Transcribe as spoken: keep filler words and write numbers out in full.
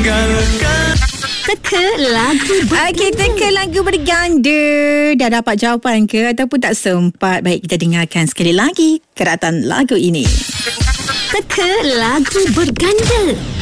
tinggalkan. Teka lagu berganda. Okey, teka lagu berganda. Dah dapat jawapan ke ataupun tak sempat? Baik, kita dengarkan sekali lagi keratan lagu ini. Teka lagu berganda.